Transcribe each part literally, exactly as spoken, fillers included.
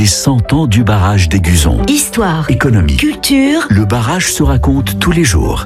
Les cent ans du barrage d'Aiguzon. Histoire, Économie, culture. le barrage se raconte tous les jours.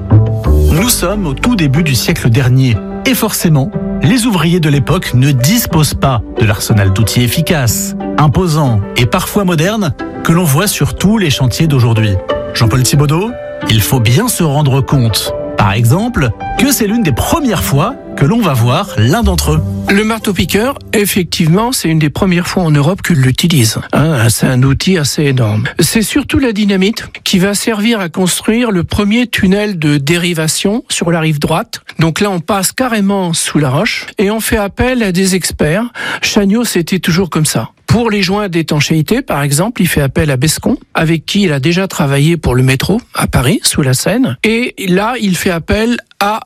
Nous sommes au tout début du siècle dernier. Et forcément, les ouvriers de l'époque ne disposent pas de l'arsenal d'outils efficaces, imposants et parfois modernes que l'on voit sur tous les chantiers d'aujourd'hui. Jean-Paul Thibaudot, il faut bien se rendre compte, par exemple, que c'est l'une des premières fois que l'on va voir l'un d'entre eux. Le marteau-piqueur, effectivement, c'est une des premières fois en Europe qu'il l'utilise. Hein, c'est un outil assez énorme. C'est surtout la dynamite qui va servir à construire le premier tunnel de dérivation sur la rive droite. Donc là, on passe carrément sous la roche et on fait appel à des experts. Chagnaud, c'était toujours comme ça. Pour les joints d'étanchéité, par exemple, il fait appel à Bescon, avec qui il a déjà travaillé pour le métro à Paris, sous la Seine. Et là, il fait appel à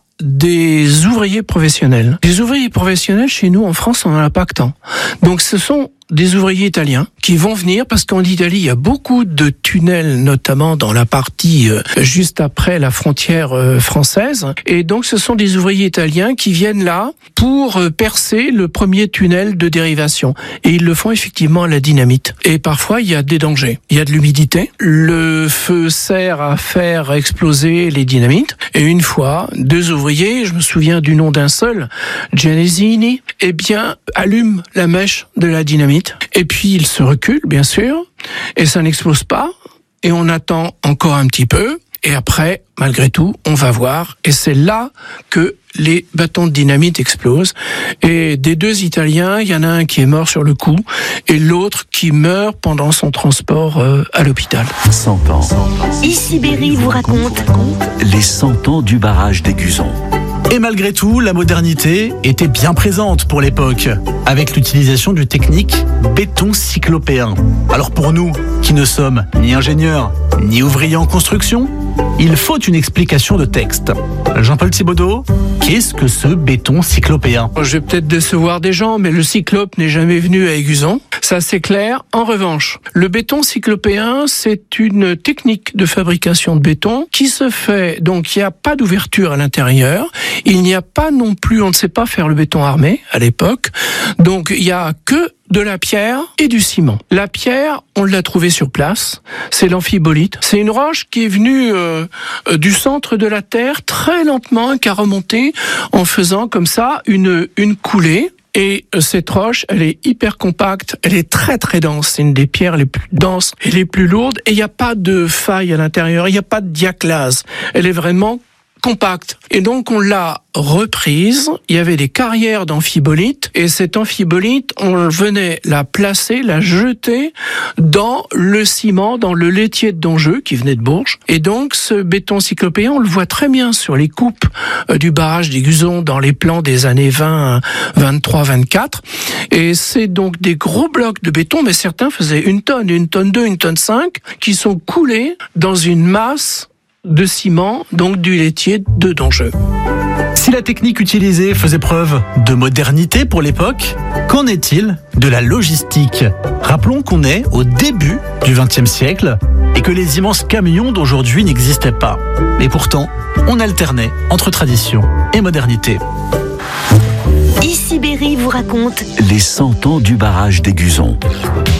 des ouvriers professionnels. Les ouvriers professionnels, chez nous, en France, on n'en a pas que tant. Donc, ce sont des ouvriers italiens qui vont venir parce qu'en Italie, il y a beaucoup de tunnels, notamment dans la partie euh, juste après la frontière euh, française. Et donc, ce sont des ouvriers italiens qui viennent là pour euh, percer le premier tunnel de dérivation. Et ils le font effectivement à la dynamite. Et parfois, il y a des dangers. Il y a de l'humidité. Le feu sert à faire exploser les dynamites. Et une fois, deux ouvriers, je me souviens du nom d'un seul, Genesini, eh bien, allument la mèche de la dynamite. Et puis il se recule, bien sûr, et ça n'explose pas, et on attend encore un petit peu, et après, malgré tout, on va voir, et c'est là que les bâtons de dynamite explosent. Et des deux Italiens, il y en a un qui est mort sur le coup, et l'autre qui meurt pendant son transport euh, à l'hôpital. cent ans. Ici Berry vous raconte Les cent ans du barrage d'Aiguzon. Et malgré tout, la modernité était bien présente pour l'époque, avec l'utilisation du technique béton cyclopéen. Alors pour nous, qui ne sommes ni ingénieurs, ni ouvriers en construction, il faut une explication de texte. Jean-Paul Thibaudot, qu'est-ce que ce béton cyclopéen ? Je vais peut-être décevoir des gens, mais le cyclope n'est jamais venu à Aiguzon. Ça, c'est clair. En revanche, le béton cyclopéen, c'est une technique de fabrication de béton qui se fait, donc il n'y a pas d'ouverture à l'intérieur. Il n'y a pas non plus, on ne sait pas faire le béton armé à l'époque. Donc il n'y a que de la pierre et du ciment. La pierre, on l'a trouvée sur place, c'est l'amphibolite. C'est une roche qui est venue euh, du centre de la Terre très lentement, qui a remonté en faisant comme ça une, une coulée. Et cette roche, elle est hyper compacte, elle est très très dense. C'est une des pierres les plus denses et les plus lourdes. Et il n'y a pas de faille à l'intérieur, il n'y a pas de diaclase. Elle est vraiment compacte. Et donc on l'a reprise, il y avait des carrières d'amphibolite, et cette amphibolite, on venait la placer, la jeter dans le ciment, dans le laitier de Donjeu, qui venait de Bourges. Et donc ce béton cyclopéen, on le voit très bien sur les coupes euh, du barrage d'Aiguzon dans les plans des années vingt, vingt-trois, vingt-quatre. Et c'est donc des gros blocs de béton, mais certains faisaient une tonne, une tonne deux, une tonne cinq, qui sont coulés dans une masse de ciment, donc du laitier de Donjeu. Si la technique utilisée faisait preuve de modernité pour l'époque, qu'en est-il de la logistique ? Rappelons qu'on est au début du vingtième siècle et que les immenses camions d'aujourd'hui n'existaient pas. Et pourtant, on alternait entre tradition et modernité. Ici Berry vous raconte Les cent ans du barrage d'Aiguzon.